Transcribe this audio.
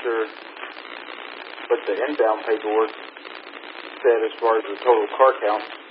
sure what the inbound paperwork said as far as the total car count.